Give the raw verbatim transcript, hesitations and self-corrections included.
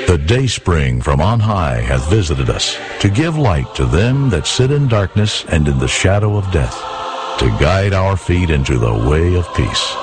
The dayspring from on high hath visited us, to give light to them that sit in darkness and in the shadow of death, to guide our feet into the way of peace.